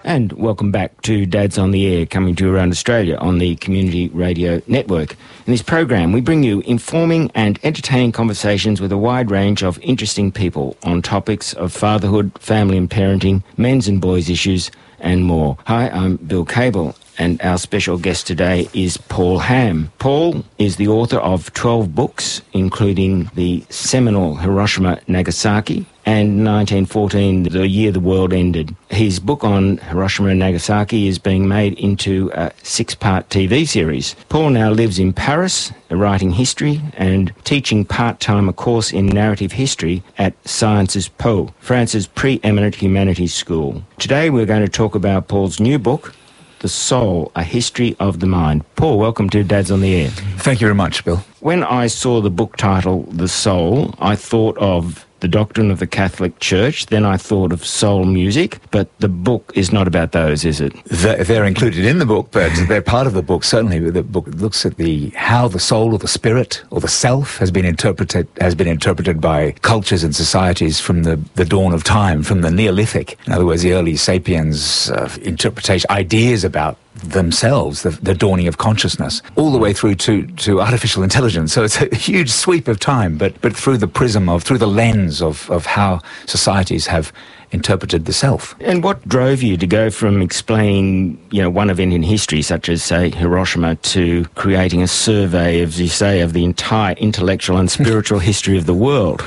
And welcome back to Dads on the Air, coming to you around Australia on the Community Radio Network. In this program, we bring you informing and entertaining conversations with a wide range of interesting people on topics of fatherhood, family and parenting, men's and boys' issues, and more. Hi, I'm Bill Cable, and our special guest today is Paul Ham. Paul is the author of 12 books, including the seminal Hiroshima Nagasaki, and 1914, the year the world ended. His book on Hiroshima and Nagasaki is being made into a 6-part TV series. Paul now lives in Paris, writing history and teaching part-time a course in narrative history at Sciences Po, France's preeminent humanities school. Today we're going to talk about Paul's new book, The Soul, A History of the Mind. Paul, welcome to Dads on the Air. Thank you very much, Bill. When I saw the book title, The Soul, I thought of the doctrine of the Catholic Church, then I thought of soul music, but the book is not about those, is it? They're included in the book, but they're part of the book, certainly. The book looks at how the soul or the spirit or the self has been interpreted by cultures and societies from the dawn of time, from the Neolithic. In other words, the early sapiens interpretation, ideas about themselves, the dawning of consciousness, all the way through to artificial intelligence. So it's a huge sweep of time, but through the lens of how societies have interpreted the self. And what drove you to go from explaining, one event in history, such as, say, Hiroshima, to creating a survey, as you say, of the entire intellectual and spiritual history of the world?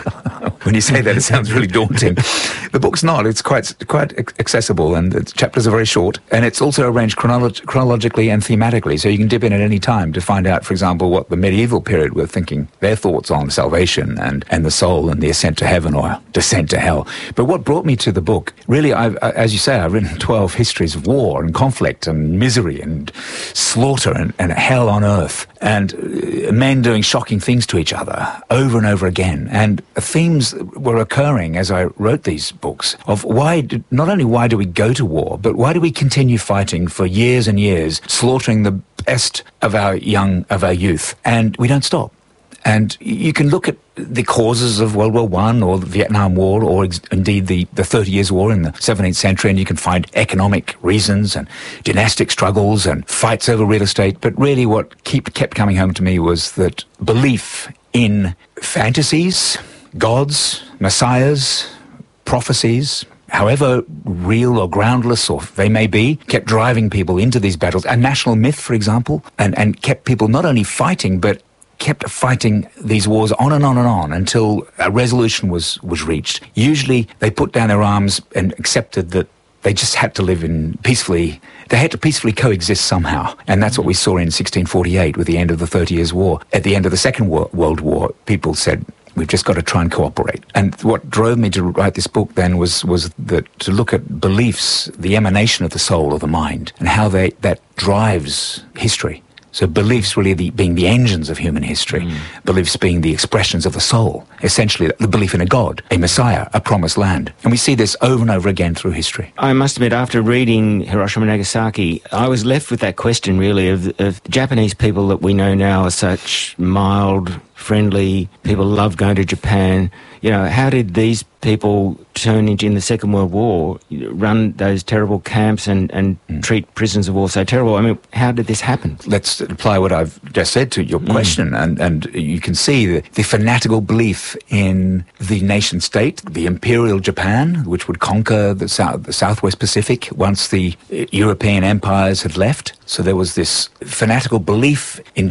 When you say that, it sounds really daunting. The book's not. It's quite accessible, and the chapters are very short, and it's also arranged chronologically and thematically, so you can dip in at any time to find out, for example, what the medieval period were thinking, their thoughts on salvation and the soul and the ascent to heaven or descent to hell. But what brought me to the book, really, as you say, I've written 12 histories of war and conflict and misery and slaughter and hell on earth, and men doing shocking things to each other over and over again. And themes were occurring as I wrote these books of not only why do we go to war, but why do we continue fighting for years and years, slaughtering the best of our youth, and we don't stop. And you can look at the causes of World War I or the Vietnam War or indeed the 30 Years' War in the 17th century, and you can find economic reasons and dynastic struggles and fights over real estate. But really what kept coming home to me was that belief in fantasies, gods, messiahs, prophecies, however real or groundless or they may be, kept driving people into these battles. A national myth, for example, and kept people not only fighting, but kept fighting these wars on and on and on until a resolution was reached. Usually they put down their arms and accepted that they just had to live peacefully. They had to peacefully coexist somehow. And that's what we saw in 1648 with the end of the 30 Years' War. At the end of the Second World War, people said, we've just got to try and cooperate. And what drove me to write this book then was that to look at beliefs, the emanation of the soul or the mind, and how that drives history. So beliefs really being the engines of human history, beliefs being the expressions of the soul, essentially the belief in a God, a Messiah, a promised land. And we see this over and over again through history. I must admit, after reading Hiroshima and Nagasaki, I was left with that question really of Japanese people that we know now are such mild, friendly, people love going to Japan. How did these people turn into, in the Second World War, run those terrible camps and treat prisoners of war so terrible? I mean, how did this happen? Let's apply what I've just said to your question, and you can see the fanatical belief in the nation state, the imperial Japan, which would conquer the Southwest Pacific once the European empires had left. So there was this fanatical belief in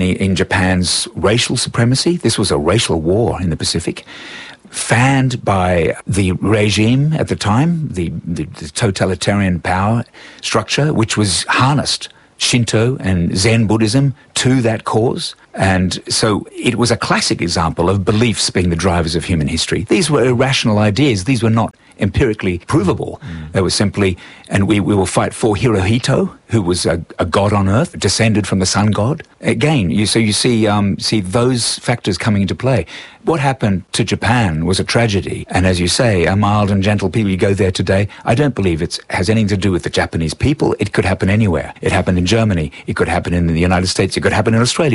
Japan's racial supremacy. This was a racial war in the Pacific, fanned by the regime at the time, the totalitarian power structure, which was harnessed Shinto and Zen Buddhism to that cause. And so it was a classic example of beliefs being the drivers of human history. These were irrational ideas. These were not empirically provable. They were simply, and we will fight for Hirohito, who was a god on earth, descended from the sun god. Again, you see those factors coming into play. What happened to Japan was a tragedy, and as you say, a mild and gentle people. You go there today, I don't believe it has anything to do with the Japanese people. It could happen anywhere. It happened in Germany. It could happen in the United States. It could happen in Australia if you have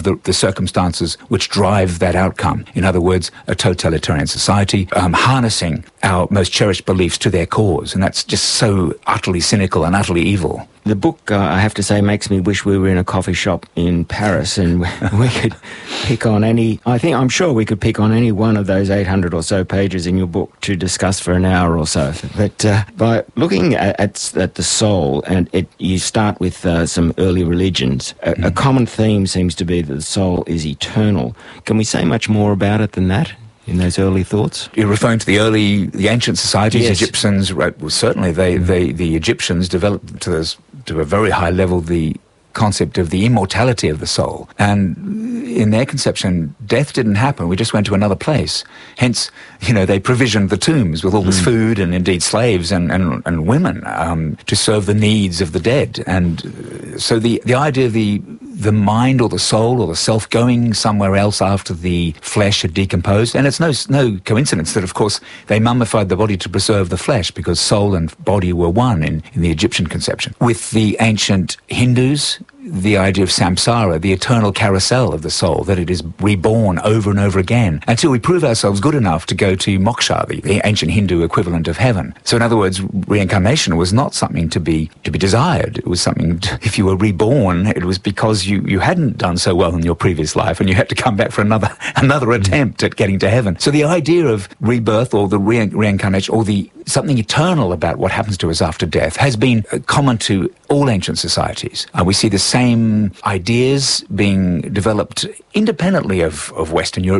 the circumstances which drive that outcome. In other words, a totalitarian society harnessing our most cherished beliefs to their cause, and that's just so utterly cynical and utterly evil. The book, I have to say, makes me wish we were in a coffee shop in Paris and we could pick on I'm sure we could pick on any one of those 800 or so pages in your book to discuss for an hour or so. But by looking at the soul, and you start with some early religions, a common theme seems to be that the soul is eternal. Can we say much more about it than that? In those early thoughts? You're referring to the ancient societies, yes. Egyptians, right? Well, certainly the Egyptians developed to a very high level the concept of the immortality of the soul. And in their conception, death didn't happen. We just went to another place. Hence, they provisioned the tombs with all this food and indeed slaves and women to serve the needs of the dead. And so the idea of the mind or the soul or the self going somewhere else after the flesh had decomposed. And it's no coincidence that, of course, they mummified the body to preserve the flesh, because soul and body were one in the Egyptian conception. With the ancient Hindus, the idea of samsara, the eternal carousel of the soul, that it is reborn over and over again until we prove ourselves good enough to go to moksha, the ancient Hindu equivalent of heaven. So in other words, reincarnation was not something to be desired. It was something, if you were reborn, it was because you hadn't done so well in your previous life and you had to come back for another attempt at getting to heaven. So the idea of rebirth or the reincarnation or something eternal about what happens to us after death has been common to all ancient societies. We see the same ideas being developed independently of Western Europe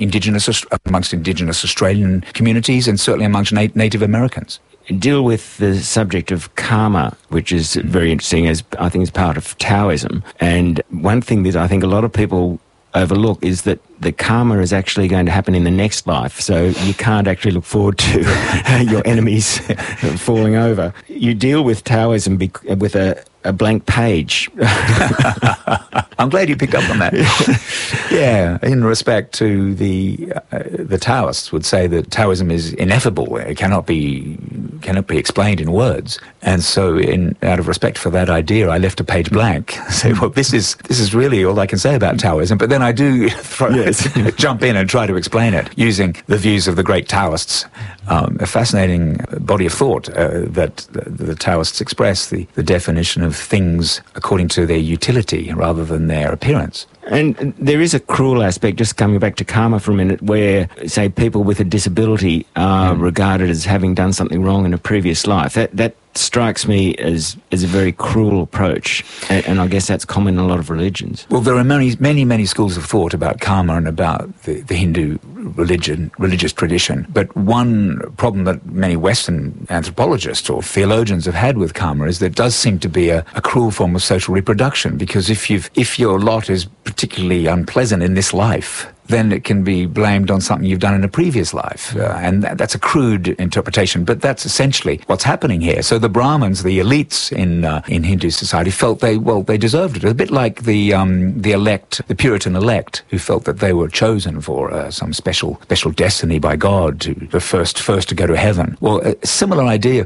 amongst indigenous Australian communities and certainly amongst Native Americans. Deal with the subject of karma, which is very interesting, as I think is part of Taoism. And one thing that I think a lot of people overlook is that the karma is actually going to happen in the next life, so you can't actually look forward to your enemies falling over. You deal with Taoism with a blank page. I'm glad you picked up on that. Yeah, in respect to the Taoists would say that Taoism is ineffable. It cannot be explained in words. And so out of respect for that idea, I left a page blank. Say, well, this is really all I can say about Taoism. But then I do jump in and try to explain it using the views of the great Taoists. A fascinating body of thought that the Taoists express, the definition of things according to their utility rather than their appearance. And there is a cruel aspect, just coming back to karma for a minute, where, say, people with a disability are regarded as having done something wrong in a previous life. That strikes me as a very cruel approach, and I guess that's common in a lot of religions. Well, there are many schools of thought about karma and about the Hindu religious tradition. But one problem that many Western anthropologists or theologians have had with karma is that it does seem to be a cruel form of social reproduction, because if your lot is particularly unpleasant in this life, then it can be blamed on something you've done in a previous life. And that's a crude interpretation, but that's essentially what's happening here. So the Brahmins, the elites in Hindu society, felt they deserved it. A bit like the Puritan elect, who felt that they were chosen for some special destiny by God, the first to go to heaven. Well, a similar,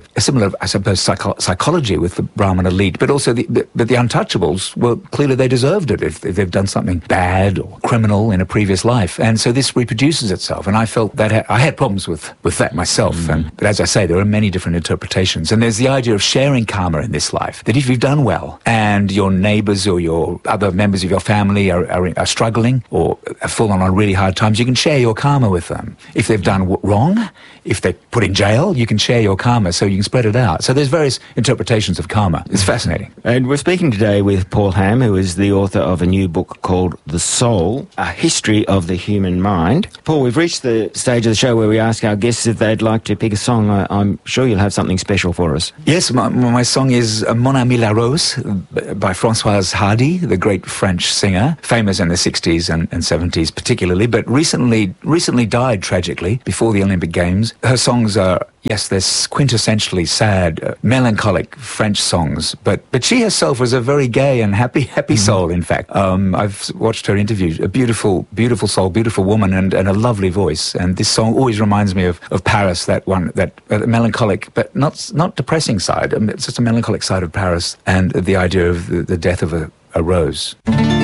I suppose, psychology with the Brahmin elite, but also the untouchables. Well, clearly they deserved it if they've done something bad or criminal in a previous life. And so this reproduces itself. And I felt that I had problems with that myself. But as I say, there are many different interpretations. And there's the idea of sharing karma in this life, that if you've done well and your neighbors or your other members of your family are struggling or have fallen on really hard times, you can share your karma with them. If they've done wrong, if they're put in jail, you can share your karma so you can spread it out. So there's various interpretations of karma. It's fascinating. And we're speaking today with Paul Hamm, who is the author of a new book called The Soul, A History of the Human Mind. Paul, we've reached the stage of the show where we ask our guests if they'd like to pick a song. I'm sure you'll have something special for us. Yes, my song is Mon Ami La Rose by Françoise Hardy, the great French singer, famous in the 60s and 70s particularly, but recently died tragically before the Olympic Games. Her songs are, yes, they're quintessentially sad, melancholic French songs, but she herself was a very gay and happy soul, in fact. I've watched her interview, a beautiful soul, beautiful woman, and a lovely voice. And this song always reminds me of Paris, that melancholic, but not depressing side. It's just a melancholic side of Paris, and the idea of the death of a rose.